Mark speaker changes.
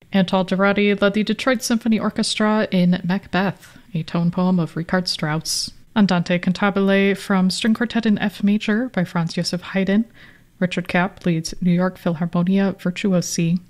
Speaker 1: Antal Girardi led the Detroit Symphony Orchestra in Macbeth, a tone poem of Richard Strauss. Andante Cantabile from String Quartet in F Major by Franz Joseph Haydn. Richard Kapp leads New York Philharmonia Virtuosi.